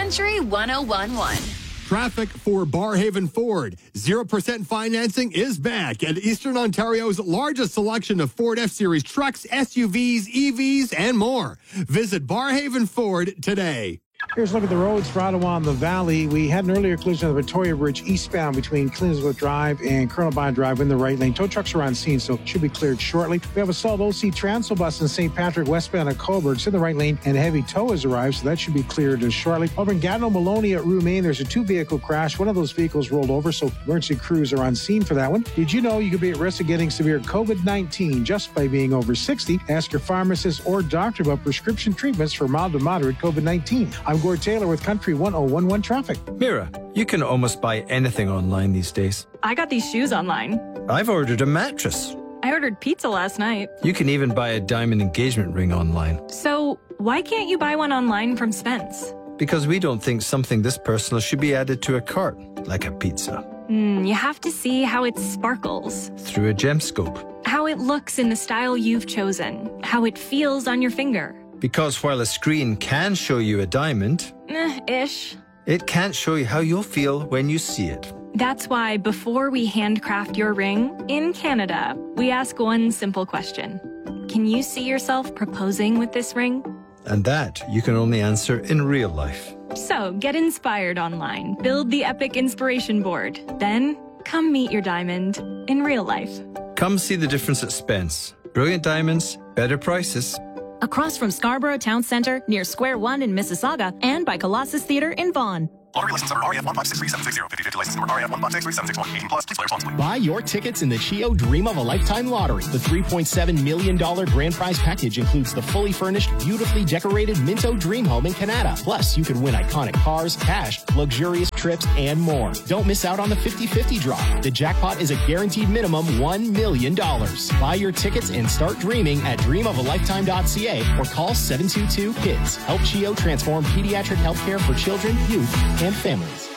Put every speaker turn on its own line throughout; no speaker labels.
Country 101.1.
Traffic for Barhaven Ford. 0% financing is back at Eastern Ontario's largest selection of Ford F-Series trucks, SUVs, EVs, and more. Visit Barhaven Ford today.
Here's a look at the roads for Ottawa and the Valley. We had an earlier collision on the Victoria Bridge eastbound between Cleanswood Drive and Colonel Bond Drive in the right lane. Tow trucks are on scene, so it should be cleared shortly. We have a stalled OC Transel bus in St. Patrick westbound at Cobourg. It's in the right lane, and a heavy tow has arrived, so that should be cleared shortly. Over in Gatineau Maloney at Rue Main, there's a two-vehicle crash. One of those vehicles rolled over, so emergency crews are on scene for that one. Did you know you could be at risk of getting severe COVID-19 just by being over 60? Ask your pharmacist or doctor about prescription treatments for mild to moderate COVID-19. I'm Gord Taylor with Country 101.1 Traffic.
Mira, you can almost buy anything online these days.
I got these shoes online.
I've ordered a mattress.
I ordered pizza last night.
You can even buy a diamond engagement ring online.
So, why can't you buy one online from Spence?
Because we don't think something this personal should be added to a cart, like a pizza.
You have to see how it sparkles.
Through a gemscope.
How it looks in the style you've chosen. How it feels on your finger.
Because while a screen can show you a diamond,
ish,
it can't show you how you'll feel when you see it.
That's why before we handcraft your ring, in Canada, we ask one simple question. Can you see yourself proposing with this ring?
And that you can only answer in real life.
So get inspired online. Build the epic inspiration board. Then come meet your diamond in real life.
Come see the difference at Spence. Brilliant diamonds, better prices.
Across from Scarborough Town Centre, near Square One in Mississauga, and by Colossus Theatre in Vaughan.
Lottery license number REF 1563760. 50/50 license number REF 1563761. 18 plus. Please play responsibly.
Buy your tickets in the Chio Dream of a Lifetime Lottery. The $3.7 million grand prize package includes the fully furnished, beautifully decorated Minto Dream Home in Canada. Plus, you could win iconic cars, cash, luxurious trips, and more. Don't miss out on the 50/50 draw. The jackpot is a guaranteed minimum $1 million. Buy your tickets and start dreaming at dreamofalifetime.ca or call 722-KIDS. Help Chio transform pediatric healthcare for children, youth, and families.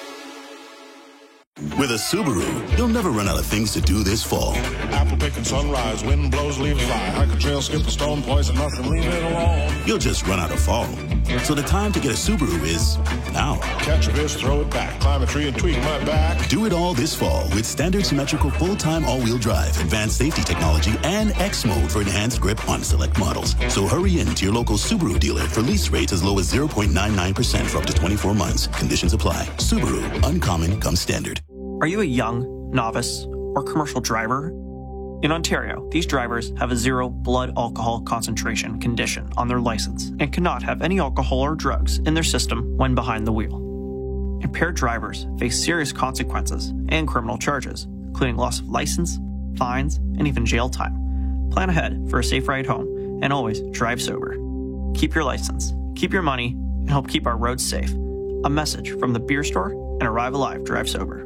With a Subaru, you'll never run out of things to do this fall.
Apple picking sunrise, wind blows, leaves fly. Hike a trail, skip a stone, poison nothing, leave it alone.
You'll just run out of fall. So the time to get a Subaru is now.
Catch a fish, throw it back, climb a tree and tweak my back.
Do it all this fall with standard symmetrical full-time all-wheel drive, advanced safety technology, and X mode for enhanced grip on select models. So hurry in to your local Subaru dealer for lease rates as low as 0.99% for up to 24 months. Conditions apply. Subaru, uncommon comes standard.
Are you a young, novice, or commercial driver? In Ontario, these drivers have a 0 blood alcohol concentration condition on their license and cannot have any alcohol or drugs in their system when behind the wheel. Impaired drivers face serious consequences and criminal charges, including loss of license, fines, and even jail time. Plan ahead for a safe ride home and always drive sober. Keep your license, keep your money, and help keep our roads safe. A message from the Beer Store and Arrive Alive Drive Sober.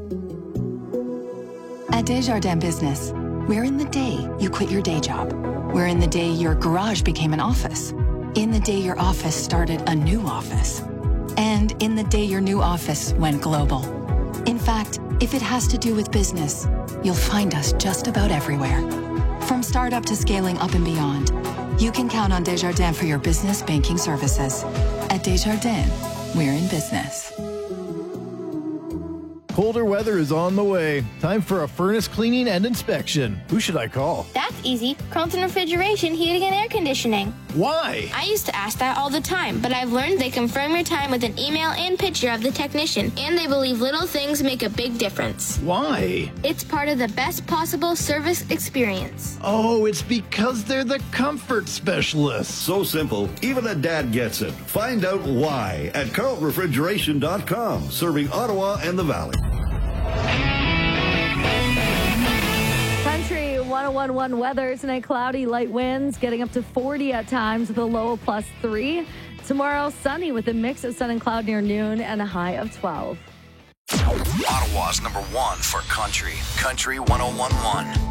At Desjardins Business, we're in the day you quit your day job. We're in the day your garage became an office. In the day your office started a new office. And in the day your new office went global. In fact, if it has to do with business, you'll find us just about everywhere. From startup to scaling up and beyond, you can count on Desjardins for your business banking services. At Desjardins, we're in business.
Colder weather is on the way. Time for a furnace cleaning and inspection. Who should I call?
That's easy. Carlton Refrigeration, Heating and Air Conditioning.
Why?
I used to ask that all the time, but I've learned they confirm your time with an email and picture of the technician, and they believe little things make a big difference.
Why?
It's part of the best possible service experience.
Oh, it's because they're the comfort specialists.
So simple, even a dad gets it. Find out why at carltonrefrigeration.com, serving Ottawa and the Valley.
Country 101.1 weather. Tonight, cloudy, light winds, getting up to 40 at times with a low of +3. Tomorrow, sunny with a mix of sun and cloud near noon and a high of 12.
Ottawa's #1 for country. Country 101.1.